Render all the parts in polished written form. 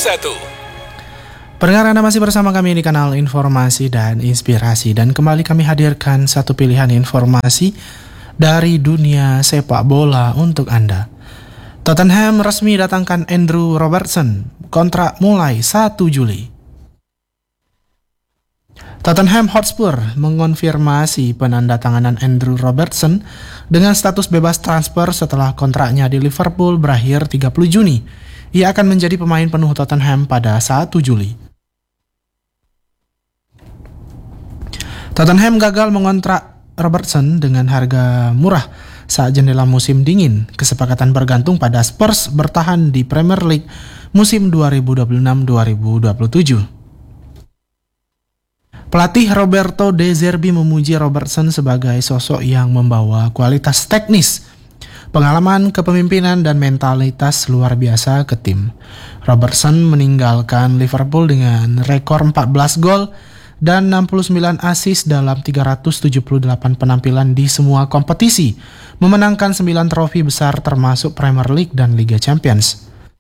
Pendengar, Anda masih bersama kami di kanal Informasi dan Inspirasi, dan kembali kami hadirkan satu pilihan informasi dari dunia sepak bola untuk Anda. Tottenham resmi datangkan Andrew Robertson, kontrak mulai 1 Juli. Tottenham Hotspur mengonfirmasi penandatanganan Andrew Robertson dengan status bebas transfer setelah kontraknya di Liverpool berakhir 30 Juni. Ia akan menjadi pemain penuh Tottenham pada 1 Juli. Tottenham gagal mengontrak Robertson dengan harga murah saat jendela musim dingin. Kesepakatan bergantung pada Spurs bertahan di Premier League musim 2026-2027. Pelatih Roberto De Zerbi memuji Robertson sebagai sosok yang membawa kualitas teknis, pengalaman kepemimpinan dan mentalitas luar biasa ke tim. Robertson meninggalkan Liverpool dengan rekor 14 gol dan 69 assist dalam 378 penampilan di semua kompetisi, memenangkan 9 trofi besar termasuk Premier League dan Liga Champions.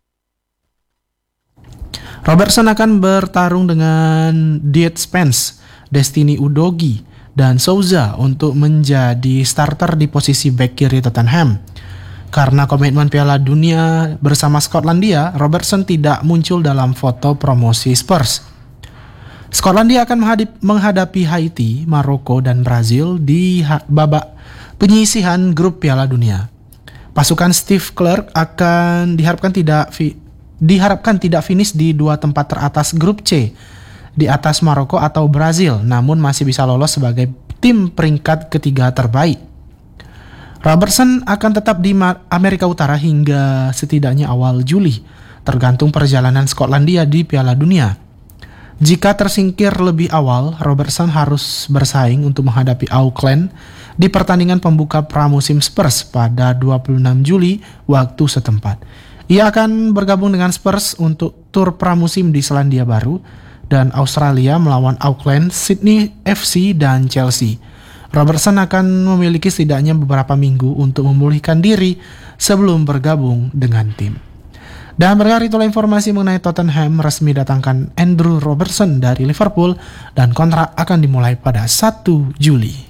Robertson akan bertarung dengan Diet Spence, Destiny Udogie, dan Souza untuk menjadi starter di posisi bek kiri Tottenham. Karena komitmen Piala Dunia bersama Skotlandia, Robertson tidak muncul dalam foto promosi Spurs. Skotlandia akan menghadapi Haiti, Maroko, dan Brazil di babak penyisihan grup Piala Dunia. Pasukan Steve Clarke akan diharapkan tidak finish di 2 tempat teratas grup C, di atas Maroko atau Brazil, namun masih bisa lolos sebagai tim peringkat ketiga terbaik. Robertson akan tetap di Amerika Utara hingga setidaknya awal Juli, tergantung perjalanan Skotlandia di Piala Dunia. Jika tersingkir lebih awal, Robertson harus bersaing untuk menghadapi Auckland di pertandingan pembuka pramusim Spurs pada 26 Juli waktu setempat. Ia akan bergabung dengan Spurs untuk tur pramusim di Selandia Baru dan Australia melawan Auckland, Sydney FC, dan Chelsea. Robertson akan memiliki setidaknya beberapa minggu untuk memulihkan diri sebelum bergabung dengan tim. Dan berikut itulah informasi mengenai Tottenham resmi datangkan Andrew Robertson dari Liverpool dan kontrak akan dimulai pada 1 Juli.